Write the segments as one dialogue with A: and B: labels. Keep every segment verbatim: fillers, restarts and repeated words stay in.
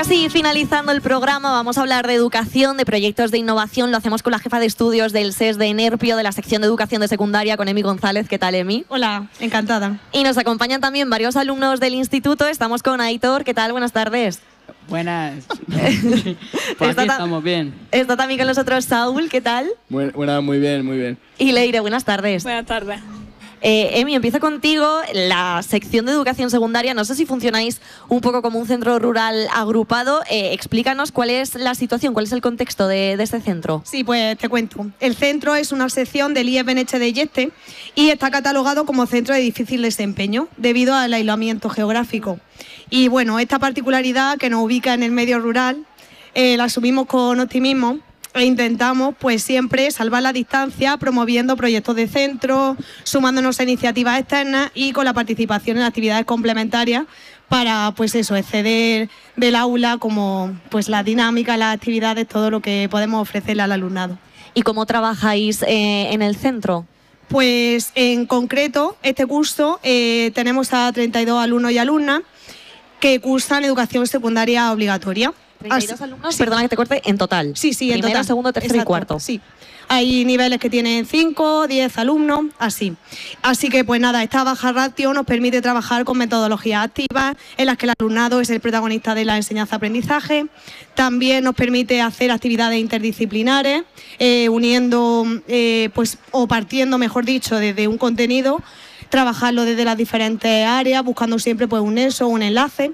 A: casi finalizando el programa, vamos a hablar de educación, de proyectos de innovación. Lo hacemos con la jefa de estudios del S E S de Nerpio, de la sección de educación de secundaria, con Emi González. ¿Qué tal, Emi?
B: Hola, encantada.
A: Y nos acompañan también varios alumnos del instituto. Estamos con Aitor. ¿Qué tal? Buenas tardes.
C: Buenas. Pues aquí estamos bien.
A: Está también con nosotros Saúl. ¿Qué tal?
D: Bueno, buena, muy bien, muy bien.
A: Y Leire, buenas tardes.
B: Buenas tardes.
A: Eh, Emi, empiezo contigo. La sección de educación secundaria, no sé si funcionáis un poco como un centro rural agrupado. Eh, explícanos cuál es la situación, cuál es el contexto de, de este centro.
B: Sí, pues te cuento. El centro es una sección del I E S Beneche de Yeste y está catalogado como centro de difícil desempeño debido al aislamiento geográfico. Y bueno, esta particularidad que nos ubica en el medio rural eh, la asumimos con optimismo e intentamos pues siempre salvar la distancia promoviendo proyectos de centro, sumándonos a iniciativas externas y con la participación en actividades complementarias para pues eso, exceder del aula como pues la dinámica, las actividades, todo lo que podemos ofrecerle al alumnado.
A: ¿Y cómo trabajáis eh, en el centro?
B: Pues en concreto, este curso eh, tenemos a treinta y dos alumnos y alumnas que cursan educación secundaria obligatoria.
A: treinta y dos alumnos, sí. Perdona que te corte, en total.
B: Sí, sí, en
A: Primero,
B: total.
A: segundo, tercero
B: Exacto,
A: y cuarto.
B: Sí. Hay niveles que tienen cinco, diez alumnos, así. Así que, pues nada, esta baja ratio nos permite trabajar con metodologías activas en las que el alumnado es el protagonista de la enseñanza-aprendizaje. También nos permite hacer actividades interdisciplinares, eh, uniendo, eh, pues, o partiendo, mejor dicho, desde un contenido, trabajarlo desde las diferentes áreas, buscando siempre pues, un nexo, un enlace.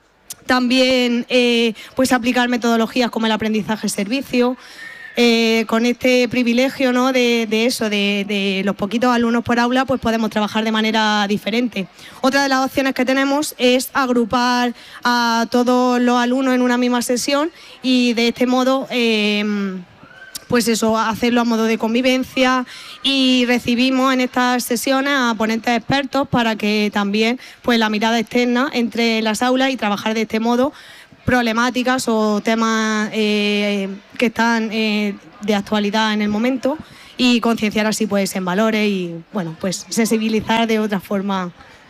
B: También eh, pues aplicar metodologías como el aprendizaje-servicio, eh, con este privilegio, ¿no? de, de eso, de, de los poquitos alumnos por aula, pues podemos trabajar de manera diferente. Otra de las opciones que tenemos es agrupar a todos los alumnos en una misma sesión y de este modo eh, pues eso, hacerlo a modo de convivencia, y recibimos en estas sesiones a ponentes expertos para que también pues la mirada externa entre las aulas y trabajar de este modo problemáticas o temas eh, que están eh, de actualidad en el momento y concienciar así pues en valores y bueno pues sensibilizar de otra forma.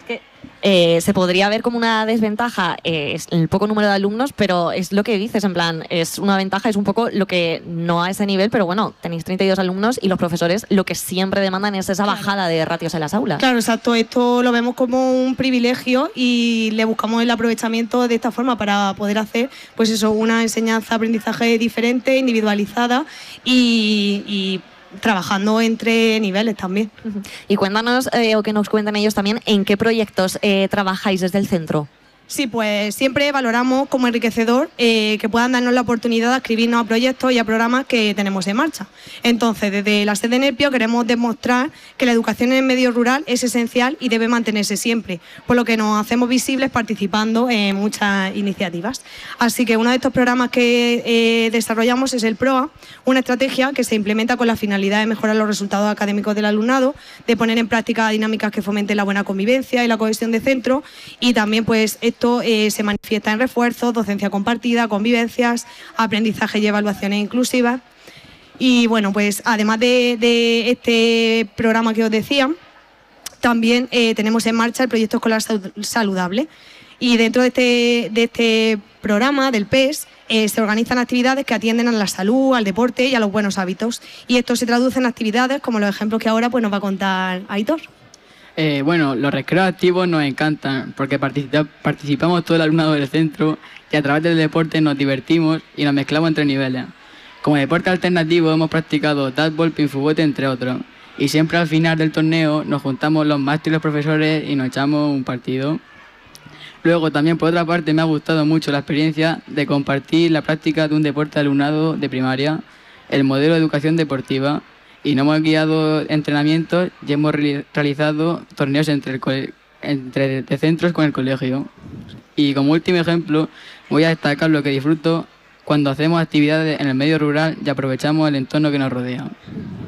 A: Eh, se podría ver como una desventaja eh, el poco número de alumnos, pero es lo que dices, en plan, es una ventaja, es un poco lo que no a ese nivel, pero bueno, tenéis treinta y dos alumnos y los profesores lo que siempre demandan es esa bajada de ratios en las aulas.
B: Claro, exacto, esto lo vemos como un privilegio y le buscamos el aprovechamiento de esta forma para poder hacer pues eso, una enseñanza-aprendizaje diferente, individualizada y, y trabajando entre niveles también.
A: Y cuéntanos, eh, o que nos cuenten ellos también, en qué proyectos eh, trabajáis desde el centro.
B: Sí, pues siempre valoramos como enriquecedor eh, que puedan darnos la oportunidad de escribirnos a proyectos y a programas que tenemos en marcha. Entonces, desde la sede de Nerpio queremos demostrar que la educación en el medio rural es esencial y debe mantenerse siempre, por lo que nos hacemos visibles participando en muchas iniciativas. Así que uno de estos programas que eh, desarrollamos es el PROA, una estrategia que se implementa con la finalidad de mejorar los resultados académicos del alumnado, de poner en práctica dinámicas que fomenten la buena convivencia y la cohesión de centro, y también pues esto eh, se manifiesta en refuerzos, docencia compartida, convivencias, aprendizaje y evaluaciones inclusivas. Y bueno, pues además de, de este programa que os decía, también eh, tenemos en marcha el proyecto escolar saludable. Y dentro de este, de este programa, del P E S, eh, se organizan actividades que atienden a la salud, al deporte y a los buenos hábitos. Y esto se traduce en actividades como los ejemplos que ahora pues, nos va a contar Aitor.
C: Eh, bueno, los recreos activos nos encantan porque participa participamos todo el alumnado del centro y a través del deporte nos divertimos y nos mezclamos entre niveles. Como deporte alternativo hemos practicado dodgeball, pinfútbol, entre otros. Y siempre al final del torneo nos juntamos los másteres y los profesores y nos echamos un partido. Luego también por otra parte me ha gustado mucho la experiencia de compartir la práctica de un deporte de alumnado de primaria, el modelo de educación deportiva. Y nos hemos guiado entrenamientos y hemos realizado torneos entre, el entre de centros con el colegio. Y como último ejemplo, voy a destacar lo que disfruto cuando hacemos actividades en el medio rural y aprovechamos el entorno que nos rodea.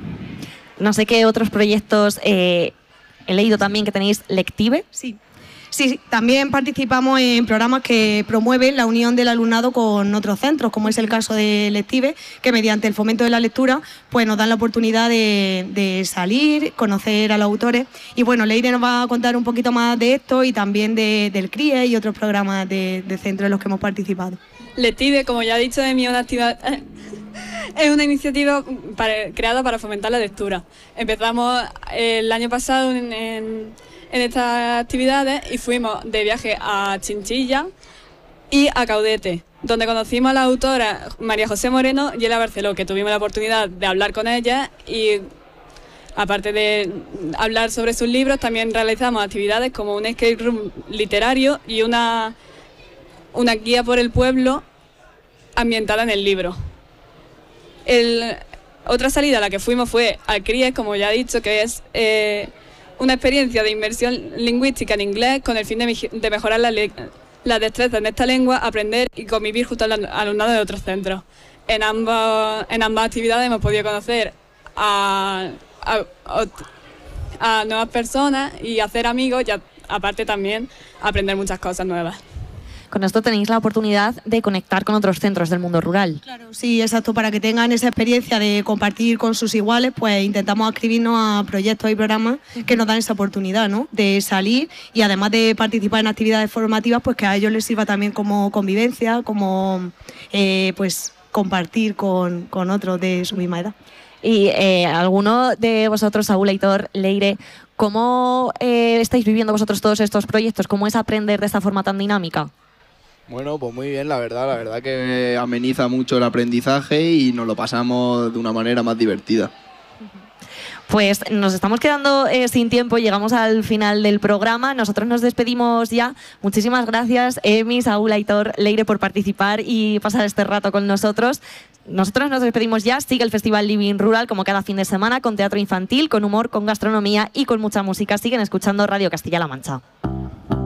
A: No sé qué otros proyectos, eh, he leído también que tenéis Lective.
B: Sí. Sí, también participamos en programas que promueven la unión del alumnado con otros centros, como es el caso de Lective, que mediante el fomento de la lectura pues nos dan la oportunidad de, de salir, conocer a los autores. Y bueno, Leire nos va a contar un poquito más de esto y también de, del C R I E y otros programas de, de centros en los que hemos participado.
E: Lective, como ya he dicho, es mi una actividad... Es una iniciativa para, creada para fomentar la lectura. Empezamos el año pasado en, en, en estas actividades y fuimos de viaje a Chinchilla y a Caudete, donde conocimos a la autora María José Moreno y Ela Barceló, que tuvimos la oportunidad de hablar con ella y, aparte de hablar sobre sus libros, también realizamos actividades como un escape room literario y una, una guía por el pueblo ambientada en el libro. El, otra salida a la que fuimos fue al C R I E, como ya he dicho, que es eh, una experiencia de inmersión lingüística en inglés con el fin de, de mejorar la, la destreza en esta lengua, aprender y convivir junto al alumnado de otros centros. En ambas, en ambas actividades hemos podido conocer a, a, a, a nuevas personas y hacer amigos y a, aparte también aprender muchas cosas nuevas.
A: Con esto tenéis la oportunidad de conectar con otros centros del mundo rural.
B: Claro, sí, exacto. Para que tengan esa experiencia de compartir con sus iguales, pues intentamos adscribirnos a proyectos y programas que nos dan esa oportunidad, ¿no? De salir y además de participar en actividades formativas, pues que a ellos les sirva también como convivencia, como eh, pues compartir con, con otros de su misma edad.
A: Y eh, alguno de vosotros, Saúl, Aitor, Leire, ¿cómo eh, estáis viviendo vosotros todos estos proyectos? ¿Cómo es aprender de esta forma tan dinámica?
D: Bueno, pues muy bien, la verdad, la verdad que ameniza mucho el aprendizaje y nos lo pasamos de una manera más divertida.
A: Pues nos estamos quedando eh, sin tiempo, llegamos al final del programa, nosotros nos despedimos ya. Muchísimas gracias, Emi, Saúl, Aitor, Leire, por participar y pasar este rato con nosotros. Nosotros nos despedimos ya, sigue el Festival Living Rural como cada fin de semana, con teatro infantil, con humor, con gastronomía y con mucha música. Siguen escuchando Radio Castilla-La Mancha.